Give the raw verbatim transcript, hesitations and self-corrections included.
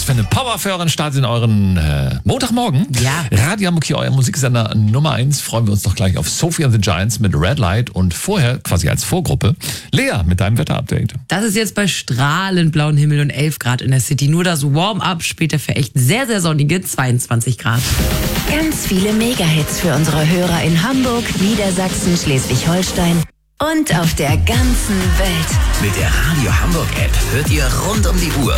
für eine Power für euren Start in euren äh, Montagmorgen. Ja. Radio Hamburg hier, euer Musiksender Nummer eins. Freuen wir uns doch gleich auf Sophie and the Giants mit Red Light und vorher quasi als Vorgruppe Lea mit deinem Wetterupdate. Das ist jetzt bei strahlend blauen Himmel und elf Grad in der City. Nur das Warm-up, später für echt sehr, sehr sonnige zweiundzwanzig Grad. Ganz viele Mega-Hits für unsere Hörer in Hamburg, Niedersachsen, Schleswig-Holstein und auf der ganzen Welt. Mit der Radio Hamburg App hört ihr rund um die Uhr